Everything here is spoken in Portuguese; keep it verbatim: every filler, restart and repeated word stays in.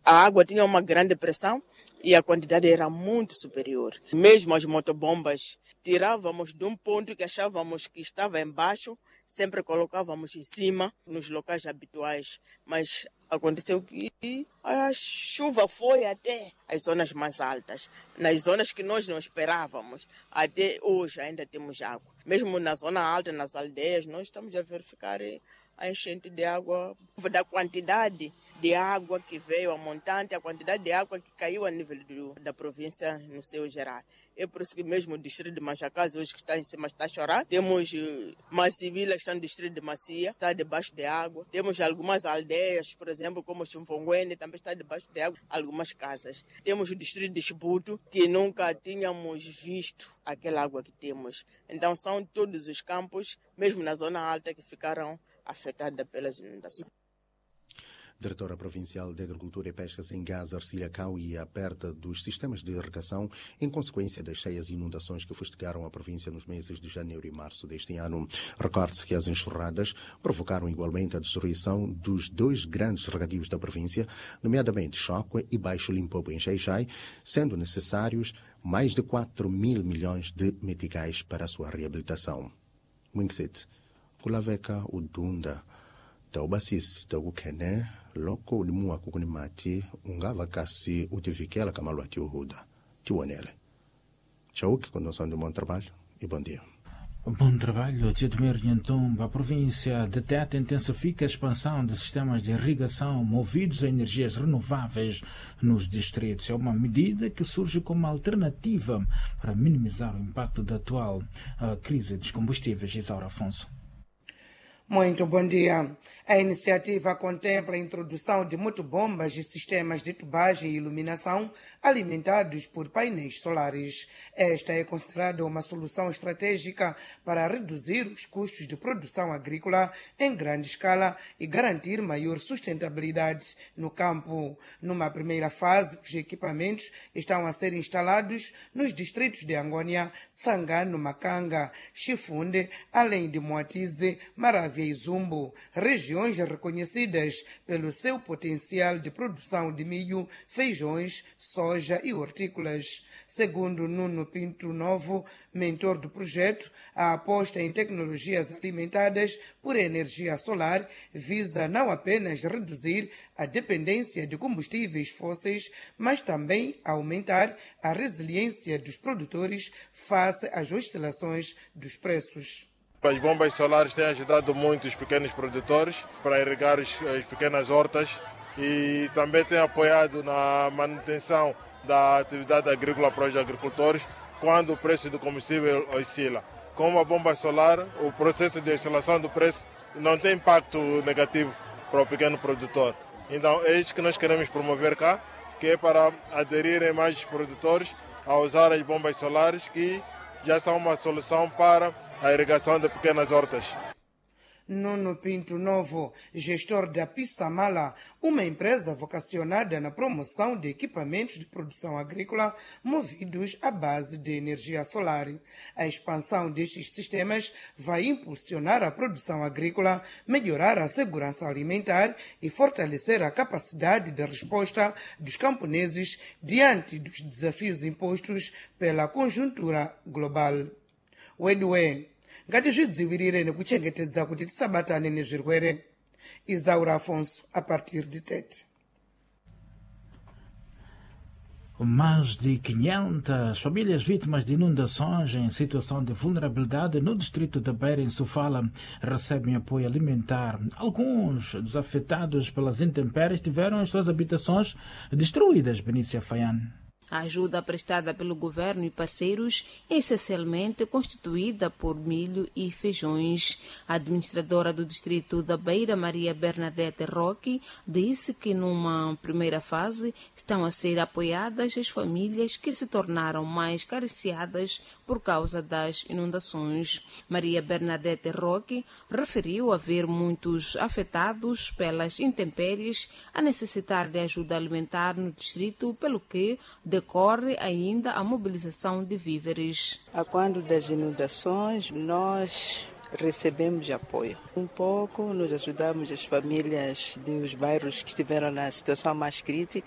a água tinha uma grande pressão e a quantidade era muito superior. Mesmo as motobombas, tirávamos de um ponto que achávamos que estava embaixo, sempre colocávamos em cima, nos locais habituais. Mas aconteceu que a chuva foi até as zonas mais altas, nas zonas que nós não esperávamos. Até hoje ainda temos água. Mesmo na zona alta, nas aldeias, nós estamos a verificar a enchente de água, da quantidade de água que veio a montante, a quantidade de água que caiu a nível do, da província no seu geral. É por isso que mesmo o distrito de Machacaz, hoje que está em cima, está a chorar. Temos uh, Massivila, que está no distrito de Macia, está debaixo de água. Temos algumas aldeias, por exemplo, como Chumfonguene, também está debaixo de água, algumas casas. Temos o distrito de Chibuto, que nunca tínhamos visto aquela água que temos. Então são todos os campos, mesmo na zona alta, que ficaram afetados pelas inundações. Diretora Provincial de Agricultura e Pescas em Gaza, Arcília Cauí, aperta dos sistemas de irrigação em consequência das cheias e inundações que fustigaram a província nos meses de janeiro e março deste ano. Recorde-se que as enxurradas provocaram igualmente a destruição dos dois grandes regadios da província, nomeadamente Choque e Baixo Limpopo em Xai-Xai, sendo necessários mais de quatro mil milhões de meticais para a sua reabilitação. Mwingset, Kulaveka Udunda, Taubasis, Taukene, Loko Ulimua Kukunimati, Ungava Kasi, Utivikela Kamalwati Uhuda, Tiwanele. Tchauque, condução de bom trabalho e bom dia. Bom trabalho, Teodomir Nhantumba. A província de Tete intensifica a expansão de sistemas de irrigação movidos a energias renováveis nos distritos. É uma medida que surge como alternativa para minimizar o impacto da atual uh, crise dos combustíveis. Isaura Afonso. Muito bom dia. A iniciativa contempla a introdução de motobombas e sistemas de tubagem e iluminação alimentados por painéis solares. Esta é considerada uma solução estratégica para reduzir os custos de produção agrícola em grande escala e garantir maior sustentabilidade no campo. Numa primeira fase, os equipamentos estão a ser instalados nos distritos de Angônia, Tsangano, Macanga, Chifunde, além de Moatize, Maravilha e Zumbo, regiões reconhecidas pelo seu potencial de produção de milho, feijões, soja e hortícolas. Segundo Nuno Pinto Novo, mentor do projeto, a aposta em tecnologias alimentadas por energia solar visa não apenas reduzir a dependência de combustíveis fósseis, mas também aumentar a resiliência dos produtores face às oscilações dos preços. As bombas solares têm ajudado muito os pequenos produtores para irrigar as pequenas hortas e também têm apoiado na manutenção da atividade agrícola para os agricultores quando o preço do combustível oscila. Com a bomba solar, o processo de oscilação do preço não tem impacto negativo para o pequeno produtor. Então é isso que nós queremos promover cá, que é para aderirem mais produtores a usar as bombas solares, que já são uma solução para a irrigação de pequenas hortas. Nuno Pinto Novo, gestor da Pissamala, uma empresa vocacionada na promoção de equipamentos de produção agrícola movidos à base de energia solar. A expansão destes sistemas vai impulsionar a produção agrícola, melhorar a segurança alimentar e fortalecer a capacidade de resposta dos camponeses diante dos desafios impostos pela conjuntura global. Wedwe, ngatizvidzivirire nekuchengetedza kuti tisabatane nezvirwere. Isaura Afonso, a partir de Tete. Mais de quinhentas famílias vítimas de inundações em situação de vulnerabilidade no distrito da Beira, em Sofala, recebem apoio alimentar. Alguns dos afetados pelas intempéries tiveram as suas habitações destruídas. Benícia Faian. A ajuda prestada pelo governo e parceiros é essencialmente constituída por milho e feijões. A administradora do distrito da Beira, Maria Bernadette Roque, disse que numa primeira fase estão a ser apoiadas as famílias que se tornaram mais carenciadas por causa das inundações. Maria Bernadette Roque referiu haver muitos afetados pelas intempéries a necessitar de ajuda alimentar no distrito, pelo que decorre ainda a mobilização de víveres. A quando das inundações, nós recebemos apoio. Um pouco nós ajudamos as famílias dos bairros que estiveram na situação mais crítica.